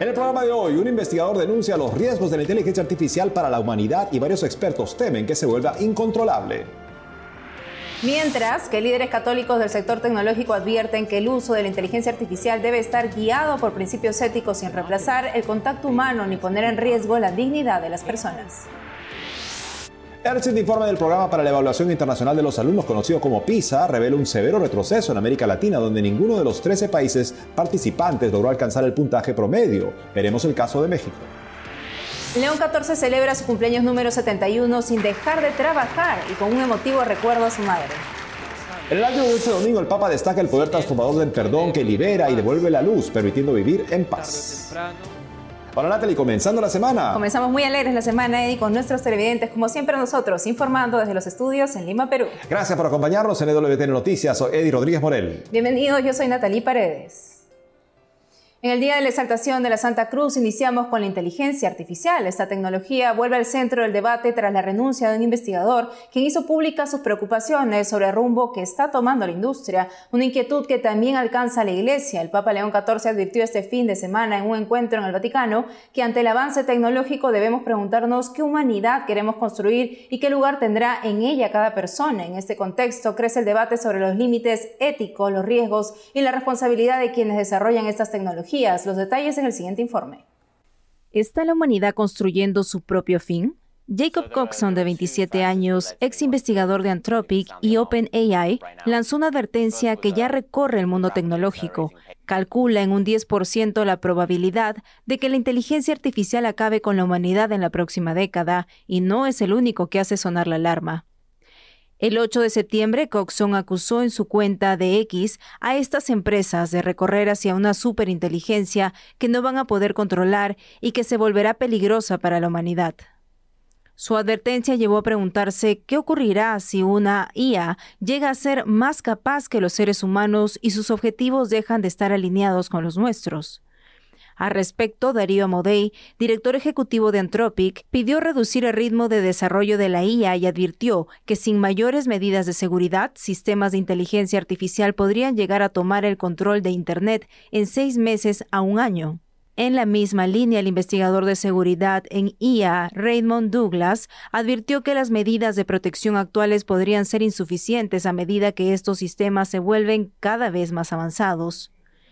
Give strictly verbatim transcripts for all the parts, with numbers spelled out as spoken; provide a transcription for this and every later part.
En el programa de hoy, un investigador denuncia los riesgos de la inteligencia artificial para la humanidad y varios expertos temen que se vuelva incontrolable. Mientras que líderes católicos del sector tecnológico advierten que el uso de la inteligencia artificial debe estar guiado por principios éticos sin reemplazar el contacto humano ni poner en riesgo la dignidad de las personas. El reciente informe del Programa para la Evaluación Internacional de los Alumnos, conocido como PISA, revela un severo retroceso en América Latina, donde ninguno de los trece países participantes logró alcanzar el puntaje promedio. Veremos el caso de México. León catorce celebra su cumpleaños número setenta y uno sin dejar de trabajar y con un emotivo recuerdo a su madre. En el acto de este domingo, el Papa destaca el poder transformador del perdón que libera y devuelve la luz, permitiendo vivir en paz. Hola Natalie, comenzando la semana. Comenzamos muy alegres la semana, Eddie, con nuestros televidentes, como siempre nosotros, informando desde los estudios en Lima, Perú. Gracias por acompañarnos en E W T N Noticias. Soy Eddie Rodríguez Morel. Bienvenidos, yo soy Natalie Paredes. En el Día de la Exaltación de la Santa Cruz iniciamos con la inteligencia artificial. Esta tecnología vuelve al centro del debate tras la renuncia de un investigador quien hizo públicas sus preocupaciones sobre el rumbo que está tomando la industria, una inquietud que también alcanza a la Iglesia. El Papa León catorce advirtió este fin de semana en un encuentro en el Vaticano que ante el avance tecnológico debemos preguntarnos qué humanidad queremos construir y qué lugar tendrá en ella cada persona. En este contexto crece el debate sobre los límites éticos, los riesgos y la responsabilidad de quienes desarrollan estas tecnologías. Los detalles en el siguiente informe. ¿Está la humanidad construyendo su propio fin? Jacob Coxon, de veintisiete años, ex investigador de Anthropic y OpenAI, lanzó una advertencia que ya recorre el mundo tecnológico. Calcula en un diez por ciento la probabilidad de que la inteligencia artificial acabe con la humanidad en la próxima década, y no es el único que hace sonar la alarma. El ocho de septiembre, Coxon acusó en su cuenta de X a estas empresas de recorrer hacia una superinteligencia que no van a poder controlar y que se volverá peligrosa para la humanidad. Su advertencia llevó a preguntarse qué ocurrirá si una I A llega a ser más capaz que los seres humanos y sus objetivos dejan de estar alineados con los nuestros. Al respecto, Darío Amodei, director ejecutivo de Anthropic, pidió reducir el ritmo de desarrollo de la I A y advirtió que sin mayores medidas de seguridad, sistemas de inteligencia artificial podrían llegar a tomar el control de Internet en seis meses a un año. En la misma línea, el investigador de seguridad en I A, Raymond Douglas, advirtió que las medidas de protección actuales podrían ser insuficientes a medida que estos sistemas se vuelven cada vez más avanzados.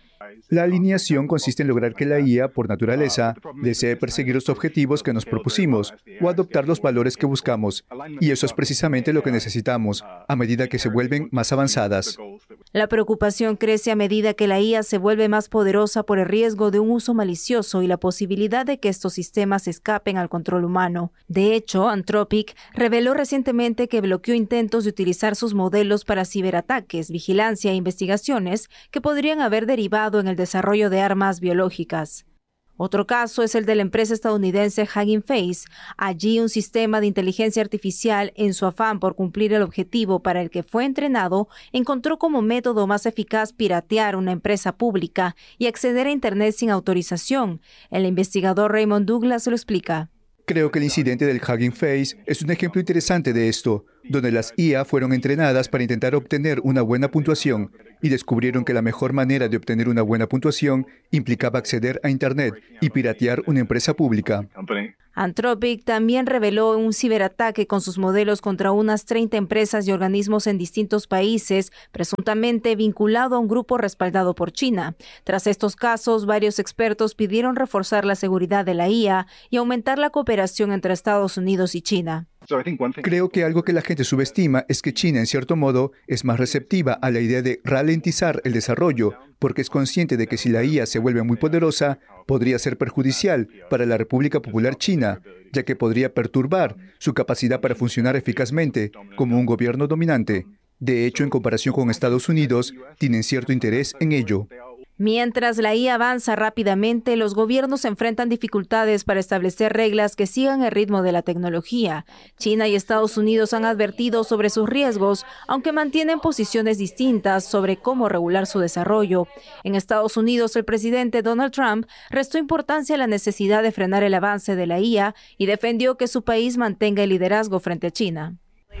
La alineación consiste en lograr que la I A, por naturaleza, desee perseguir los objetivos que nos propusimos o adoptar los valores que buscamos. Y eso es precisamente lo que necesitamos, a medida que se vuelven más avanzadas. La preocupación crece a medida que la I A se vuelve más poderosa por el riesgo de un uso malicioso y la posibilidad de que estos sistemas escapen al control humano. De hecho, Anthropic reveló recientemente que bloqueó intentos de utilizar sus modelos para ciberataques, vigilancia e investigaciones que podrían haber derivado en el desarrollo de armas biológicas. Otro caso es el de la empresa estadounidense Hugging Face. Allí un sistema de inteligencia artificial, en su afán por cumplir el objetivo para el que fue entrenado, encontró como método más eficaz piratear una empresa pública y acceder a Internet sin autorización. El investigador Raymond Douglas lo explica. Creo que el incidente del Hugging Face es un ejemplo interesante de esto, donde las I A fueron entrenadas para intentar obtener una buena puntuación y descubrieron que la mejor manera de obtener una buena puntuación implicaba acceder a Internet y piratear una empresa pública. Anthropic también reveló un ciberataque con sus modelos contra unas treinta empresas y organismos en distintos países, presuntamente vinculado a un grupo respaldado por China. Tras estos casos, varios expertos pidieron reforzar la seguridad de la I A y aumentar la cooperación entre Estados Unidos y China. Creo que algo que la gente subestima es que China, en cierto modo, es más receptiva a la idea de ralentizar el desarrollo, porque es consciente de que si la I A se vuelve muy poderosa, podría ser perjudicial para la República Popular China, ya que podría perturbar su capacidad para funcionar eficazmente como un gobierno dominante. De hecho, en comparación con Estados Unidos, tienen cierto interés en ello. Mientras la I A avanza rápidamente, los gobiernos enfrentan dificultades para establecer reglas que sigan el ritmo de la tecnología. China y Estados Unidos han advertido sobre sus riesgos, aunque mantienen posiciones distintas sobre cómo regular su desarrollo. En Estados Unidos, el presidente Donald Trump restó importancia a la necesidad de frenar el avance de la I A y defendió que su país mantenga el liderazgo frente a China.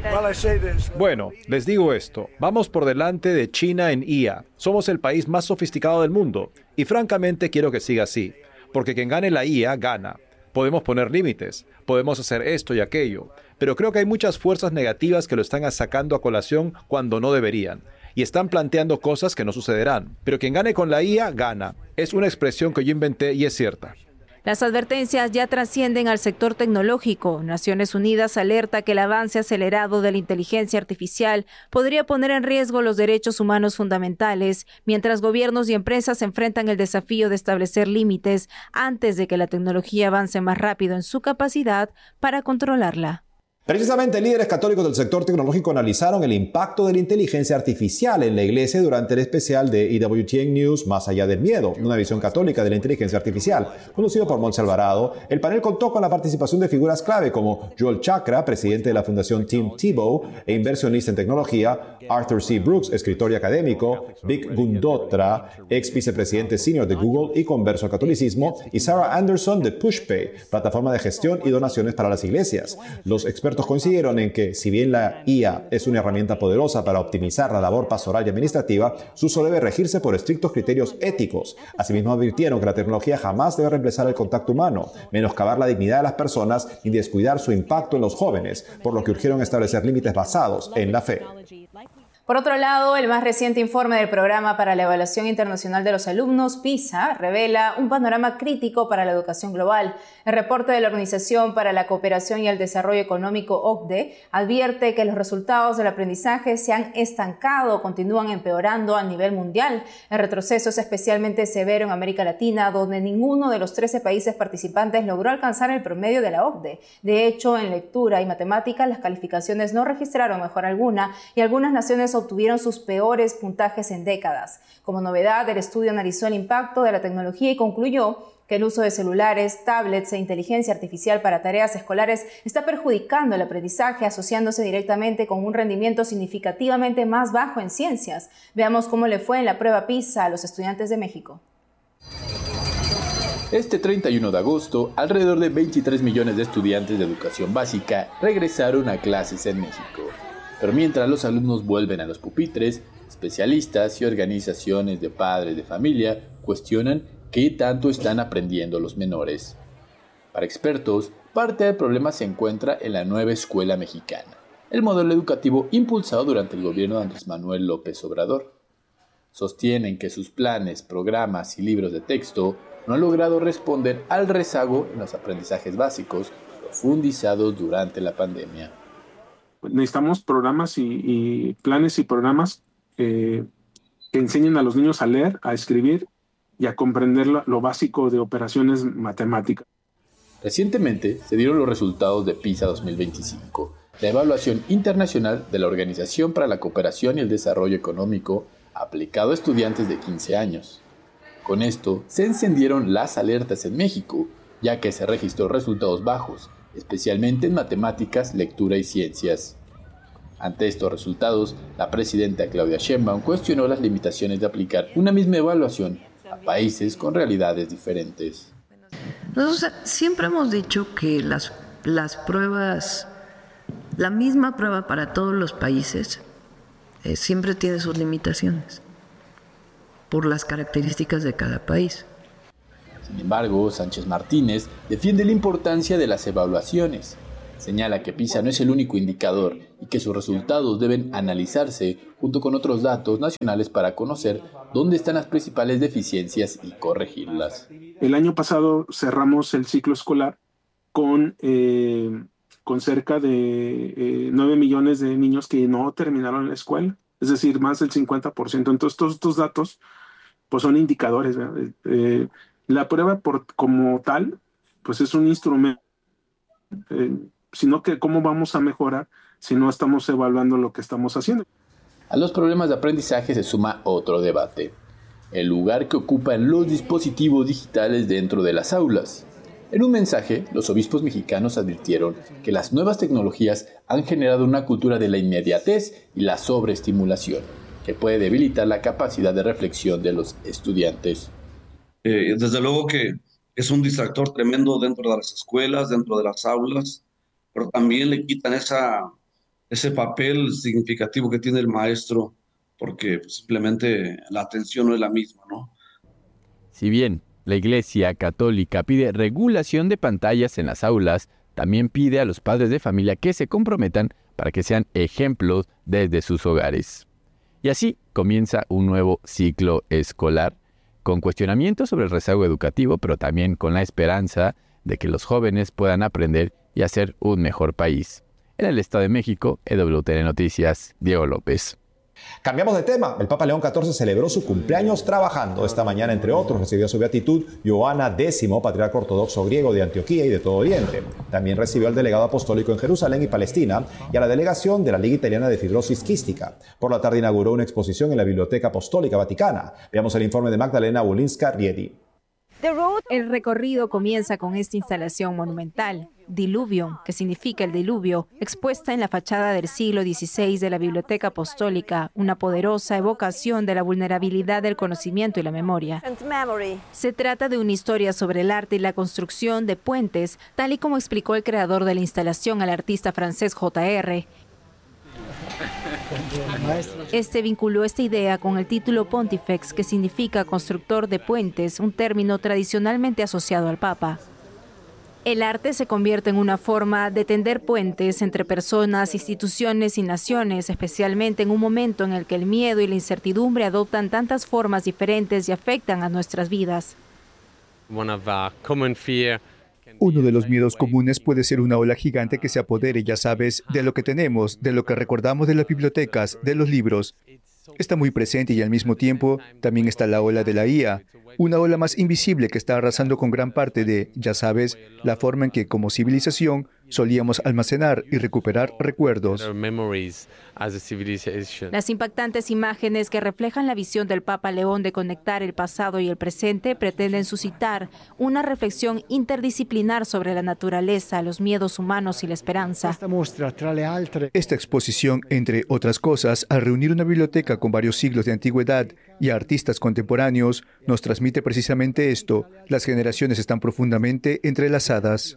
Bueno, les digo esto, vamos por delante de China en I A. Somos el país más sofisticado del mundo y francamente quiero que siga así. porque quien gane la I A gana. Podemos poner límites, podemos hacer esto y aquello, pero creo que hay muchas fuerzas negativas que lo están sacando a colación cuando no deberían, y están planteando cosas que no sucederán. Pero quien gane con la I A, gana. Es una expresión que yo inventé y es cierta. Las advertencias ya trascienden al sector tecnológico. Naciones Unidas alerta que el avance acelerado de la inteligencia artificial podría poner en riesgo los derechos humanos fundamentales, mientras gobiernos y empresas enfrentan el desafío de establecer límites antes de que la tecnología avance más rápido en su capacidad para controlarla. Precisamente, líderes católicos del sector tecnológico analizaron el impacto de la inteligencia artificial en la iglesia durante el especial de E W T N News Más allá del miedo, una visión católica de la inteligencia artificial. Conducido por Montse Alvarado, el panel contó con la participación de figuras clave como Joel Chakra, presidente de la Fundación Tim Tebow e inversionista en tecnología, Arthur C. Brooks, escritor y académico, Vic Gundotra, ex vicepresidente senior de Google y converso al catolicismo, y Sarah Anderson de PushPay, plataforma de gestión y donaciones para las iglesias. Los expertos coincidieron en que, si bien la I A es una herramienta poderosa para optimizar la labor pastoral y administrativa, su uso debe regirse por estrictos criterios éticos. Asimismo, advirtieron que la tecnología jamás debe reemplazar el contacto humano, menoscabar la dignidad de las personas ni descuidar su impacto en los jóvenes, por lo que urgieron establecer límites basados en la fe. Por otro lado, el más reciente informe del Programa para la Evaluación Internacional de los Alumnos, PISA, revela un panorama crítico para la educación global. El reporte de la Organización para la Cooperación y el Desarrollo Económico, O C D E, advierte que los resultados del aprendizaje se han estancado o continúan empeorando a nivel mundial. El retroceso es especialmente severo en América Latina, donde ninguno de los trece países participantes logró alcanzar el promedio de la O C D E. De hecho, en lectura y matemáticas, las calificaciones no registraron mejora alguna y algunas naciones obtuvieron sus peores puntajes en décadas. Como novedad, el estudio analizó el impacto de la tecnología y concluyó que el uso de celulares, tablets e inteligencia artificial para tareas escolares está perjudicando el aprendizaje, asociándose directamente con un rendimiento significativamente más bajo en ciencias. Veamos cómo le fue en la prueba PISA a los estudiantes de México. Este treinta y uno de agosto, alrededor de veintitrés millones de estudiantes de educación básica regresaron a clases en México. Pero mientras los alumnos vuelven a los pupitres, especialistas y organizaciones de padres de familia cuestionan qué tanto están aprendiendo los menores. Para expertos, parte del problema se encuentra en la nueva escuela mexicana, el modelo educativo impulsado durante el gobierno de Andrés Manuel López Obrador. Sostienen que sus planes, programas y libros de texto no han logrado responder al rezago en los aprendizajes básicos profundizados durante la pandemia. Necesitamos programas y, y planes y programas eh, que enseñen a los niños a leer, a escribir y a comprender lo, lo básico de operaciones matemáticas. Recientemente se dieron los resultados de PISA dos mil veinticinco, la evaluación internacional de la Organización para la Cooperación y el Desarrollo Económico aplicado a estudiantes de quince años. Con esto se encendieron las alertas en México, ya que se registró resultados bajos, especialmente en matemáticas, lectura y ciencias. Ante estos resultados, la presidenta Claudia Sheinbaum cuestionó las limitaciones de aplicar una misma evaluación a países con realidades diferentes. Nosotros siempre hemos dicho que las, las pruebas, la misma prueba para todos los países, eh, siempre tiene sus limitaciones por las características de cada país. Sin embargo, Sánchez Martínez defiende la importancia de las evaluaciones. Señala que PISA no es el único indicador y que sus resultados deben analizarse junto con otros datos nacionales para conocer dónde están las principales deficiencias y corregirlas. El año pasado cerramos el ciclo escolar con, eh, con cerca de eh, nueve millones de niños que no terminaron la escuela, es decir, más del cincuenta por ciento. Entonces, todos estos datos pues, son indicadores, ¿verdad? Eh, La prueba por, como tal, pues es un instrumento, eh, sino que cómo vamos a mejorar si no estamos evaluando lo que estamos haciendo. A los problemas de aprendizaje se suma otro debate, el lugar que ocupan los dispositivos digitales dentro de las aulas. En un mensaje, los obispos mexicanos advirtieron que las nuevas tecnologías han generado una cultura de la inmediatez y la sobreestimulación, que puede debilitar la capacidad de reflexión de los estudiantes. Eh, desde luego que es un distractor tremendo dentro de las escuelas, dentro de las aulas, pero también le quitan esa, ese papel significativo que tiene el maestro, porque simplemente la atención no es la misma, ¿no? Si bien La Iglesia Católica pide regulación de pantallas en las aulas. También pide a los padres de familia que se comprometan para que sean ejemplos desde sus hogares. Y así comienza un nuevo ciclo escolar, con cuestionamientos sobre el rezago educativo, pero también con la esperanza de que los jóvenes puedan aprender y hacer un mejor país. En el Estado de México, E W T N Noticias, Diego López. Cambiamos de tema. El Papa León catorce celebró su cumpleaños trabajando. Esta mañana, entre otros, recibió su beatitud Joana X, patriarca ortodoxo griego de Antioquía y de todo Oriente. También recibió al delegado apostólico en Jerusalén y Palestina y a la delegación de la Liga Italiana de Fibrosis Quística. Por la tarde inauguró una exposición en la Biblioteca Apostólica Vaticana. Veamos el informe de Magdalena Wolinska-Riedi. El recorrido comienza con esta instalación monumental, Diluvium, que significa el diluvio, expuesta en la fachada del siglo dieciséis de la Biblioteca Apostólica, una poderosa evocación de la vulnerabilidad del conocimiento y la memoria. Se trata de una historia sobre el arte y la construcción de puentes, tal y como explicó el creador de la instalación, el artista francés J R Este vinculó esta idea con el título Pontifex, que significa constructor de puentes, un término tradicionalmente asociado al Papa. El arte se convierte en una forma de tender puentes entre personas, instituciones y naciones, especialmente en un momento en el que el miedo y la incertidumbre adoptan tantas formas diferentes y afectan a nuestras vidas. Uno de los miedos comunes puede ser una ola gigante que se apodere, ya sabes, de lo que tenemos, de lo que recordamos de las bibliotecas, de los libros. Está muy presente y al mismo tiempo también está la ola de la I A, una ola más invisible que está arrasando con gran parte de, ya sabes, la forma en que como civilización solíamos almacenar y recuperar recuerdos. Las impactantes imágenes que reflejan la visión del Papa León de conectar el pasado y el presente pretenden suscitar una reflexión interdisciplinar sobre la naturaleza, los miedos humanos y la esperanza. Esta exposición, entre otras cosas, al reunir una biblioteca con varios siglos de antigüedad y a artistas contemporáneos, nos transmite precisamente esto: las generaciones están profundamente entrelazadas.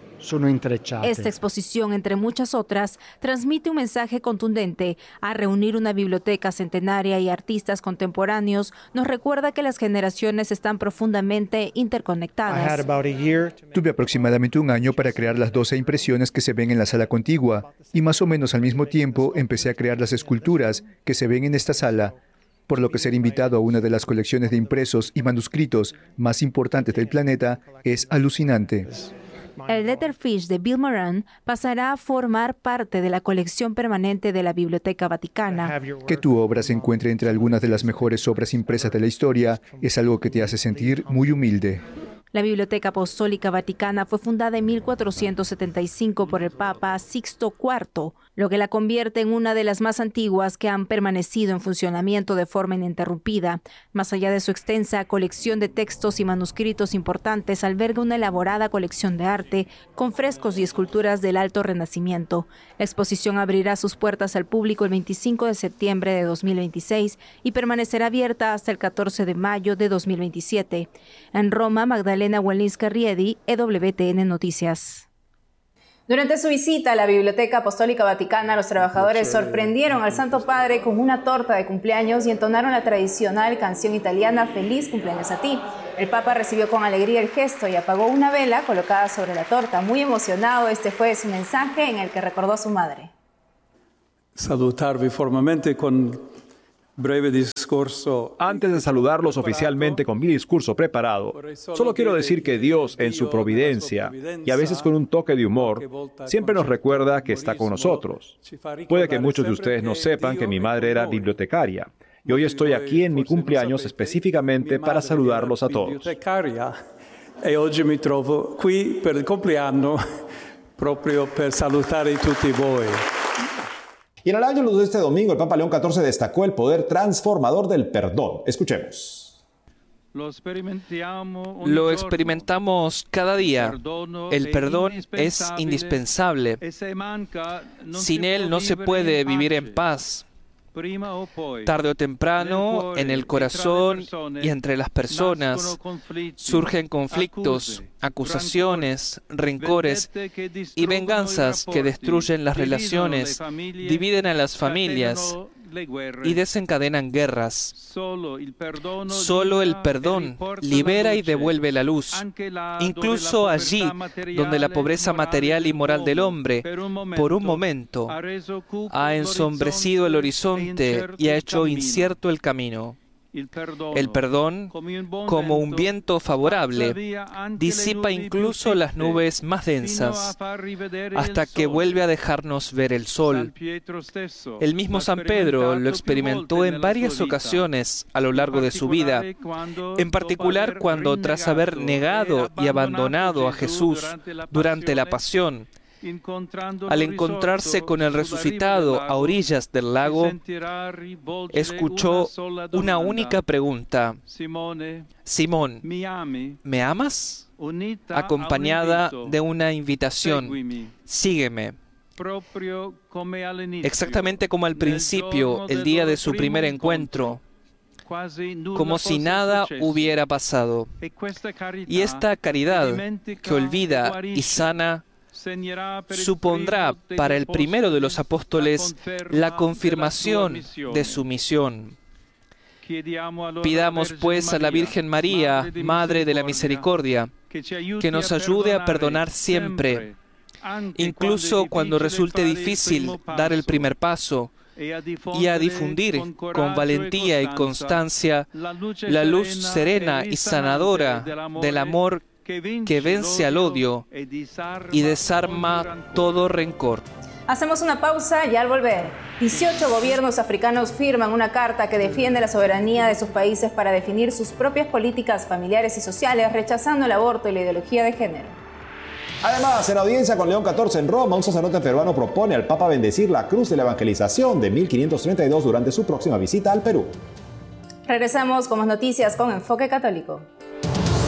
Esta exposición, entre muchas otras, transmite un mensaje contundente. A reunir una biblioteca centenaria y artistas contemporáneos, nos recuerda que las generaciones están profundamente interconectadas. Tuve aproximadamente un año para crear las doce impresiones que se ven en la sala contigua, y más o menos al mismo tiempo empecé a crear las esculturas que se ven en esta sala, por lo que ser invitado a una de las colecciones de impresos y manuscritos más importantes del planeta es alucinante. El Letterfish de Bill Moran pasará a formar parte de la colección permanente de la Biblioteca Vaticana. Que tu obra se encuentre entre algunas de las mejores obras impresas de la historia es algo que te hace sentir muy humilde. La Biblioteca Apostólica Vaticana fue fundada en mil cuatrocientos setenta y cinco por el Papa Sixto cuarto, lo que la convierte en una de las más antiguas que han permanecido en funcionamiento de forma ininterrumpida. Más allá de su extensa colección de textos y manuscritos importantes, alberga una elaborada colección de arte con frescos y esculturas del Alto Renacimiento. La exposición abrirá sus puertas al público el veinticinco de septiembre de dos mil veintiséis y permanecerá abierta hasta el catorce de mayo de dos mil veintisiete. En Roma, Magdalena Magdalena Wolinska-Riedi, E W T N Noticias. Durante su visita a la Biblioteca Apostólica Vaticana, los trabajadores sorprendieron al Santo Padre con una torta de cumpleaños y entonaron la tradicional canción italiana Feliz cumpleaños a ti. El Papa recibió con alegría el gesto y apagó una vela colocada sobre la torta. Muy emocionado, este fue su mensaje en el que recordó a su madre. Salutarvi formalmente con breve discurso. Antes de saludarlos oficialmente con mi discurso preparado, solo quiero decir que Dios, en su providencia, y a veces con un toque de humor, siempre nos recuerda que está con nosotros. Puede que muchos de ustedes no sepan que mi madre era bibliotecaria, y hoy estoy aquí en mi cumpleaños específicamente para saludarlos a todos. E oggi mi trovo qui per il compleanno proprio per salutare tutti voi. Y en el año de este domingo, el Papa León catorce destacó el poder transformador del perdón. Escuchemos. Lo experimentamos cada día. El perdón es indispensable. Sin él no se puede vivir en paz. Tarde o temprano, en el corazón y entre las personas, surgen conflictos, acusaciones, rencores y venganzas que destruyen las relaciones, dividen a las familias y desencadenan guerras. Solo el perdón libera y devuelve la luz. Incluso allí donde la pobreza material y moral del hombre por un momento ha ensombrecido el horizonte y ha hecho incierto el camino. El perdón, como un viento favorable, disipa incluso las nubes más densas, hasta que vuelve a dejarnos ver el sol. El mismo San Pedro lo experimentó en varias ocasiones a lo largo de su vida, en particular cuando, tras haber negado y abandonado a Jesús durante la pasión, al encontrarse con el resucitado a orillas del lago, escuchó una única pregunta: Simón, ¿me amas? Acompañada de una invitación: sígueme. Exactamente como al principio, el día de su primer encuentro, como si nada hubiera pasado. Y esta caridad que olvida y sana supondrá para el primero de los apóstoles la confirmación de su misión. Pidamos pues a la Virgen María, Madre de la Misericordia, que nos ayude a perdonar siempre, incluso cuando resulte difícil dar el primer paso, y a difundir con valentía y constancia la luz serena y sanadora del amor que vence al odio y desarma todo rencor. Hacemos una pausa y al volver, dieciocho gobiernos africanos firman una carta que defiende la soberanía de sus países para definir sus propias políticas familiares y sociales, rechazando el aborto y la ideología de género. Además, en audiencia con León catorce en Roma, un sacerdote peruano propone al Papa bendecir la cruz de la evangelización de mil quinientos treinta y dos durante su próxima visita al Perú. Regresamos con más noticias con Enfoque Católico.